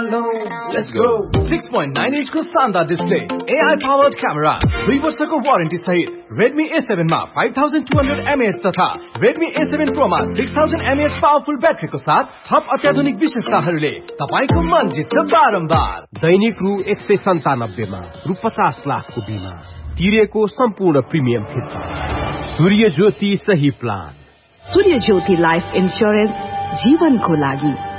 Let's go. 6.9 inch को शानदार display, AI powered camera, 3 वर्षको वारेन्टी सहित Redmi A7 मा 5200 mAh तथा Redmi A7 Pro मा 6000 mAh पावरफुल ब्याट्रीको साथ थप अत्याधुनिक विशेषताहरूले तपाईको मन जित्छ बारम्बार। दैनिक रु 197 मा रु 50 लाखको बीमा तिरेको सम्पूर्ण प्रिमियम फिर्ता। सूर्य ज्योति सही प्लान। सूर्य ज्योति लाइफ इन्स्योरेन्स जीवनको लागि।